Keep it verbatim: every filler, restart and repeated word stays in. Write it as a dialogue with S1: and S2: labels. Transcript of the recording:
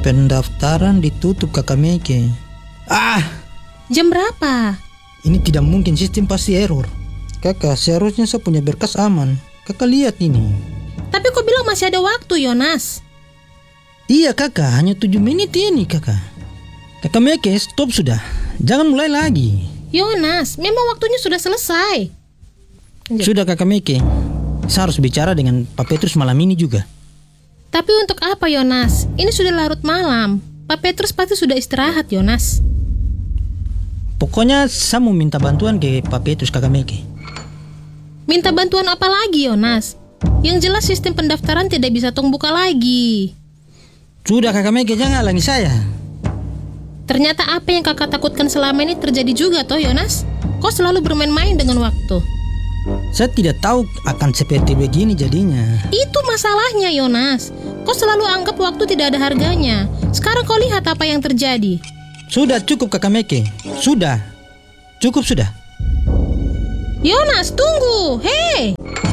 S1: Pendaftaran ditutup Kakak Meke. Ah,
S2: Jam berapa?
S1: ini tidak mungkin, sistem pasti error. Kakak, seharusnya saya punya berkas aman. Kakak lihat ini.
S2: Tapi kau bilang masih ada waktu, Yonas.
S1: Iya kakak, hanya tujuh menit ini kakak. Kakak Meke, stop sudah. Jangan mulai lagi.
S2: Yonas, memang waktunya sudah selesai.
S1: Sudah Kakak Meke. Saya harus bicara dengan Pak Petrus malam ini juga.
S2: Tapi untuk apa, Yonas? Ini sudah larut malam. Pak Petrus pasti sudah istirahat, Yonas.
S1: Pokoknya saya mau minta bantuan ke Pak Petrus Kakak Meke.
S2: Minta bantuan apa lagi, Yonas? Yang jelas sistem pendaftaran tidak bisa tong buka lagi.
S1: Sudah Kakak Meke, jangan halangi saya.
S2: Ternyata apa yang kakak takutkan selama ini terjadi juga toh, Yonas. Kau selalu bermain-main dengan waktu.
S1: Saya tidak tahu akan seperti begini jadinya.
S2: Itu masalahnya, Yonas. Kau selalu anggap waktu tidak ada harganya. Sekarang kau lihat apa yang terjadi.
S1: Sudah cukup Kakak Meke. Sudah. Cukup sudah.
S2: Yonas, tunggu. Hei.